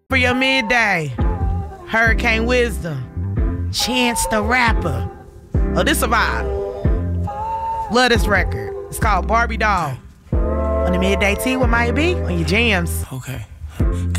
For your midday, Hurricane Wisdom, Chance the Rapper. Oh, this a vibe. Love this record. It's called Barbie Doll. On the midday tea with Maya B on your jams. Okay.